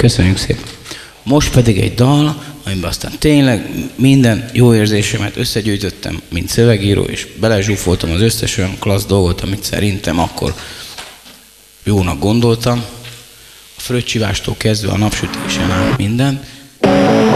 Köszönjük szépen. Most pedig egy dal, amiben aztán tényleg minden jó érzésemet összegyűjtöttem, mint szövegíró, és belezsúfoltam az összes olyan klassz dolgot, amit szerintem akkor jónak gondoltam. A fröccsivástól kezdve a napsütésen át minden.